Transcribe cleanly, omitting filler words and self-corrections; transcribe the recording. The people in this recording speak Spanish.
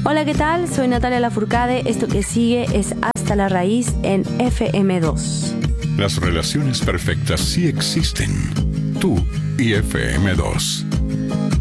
Hola, ¿qué tal? Soy Natalia Lafourcade. Esto que sigue es Hasta la Raíz en FM2. Las relaciones perfectas sí existen. Tú y FM2.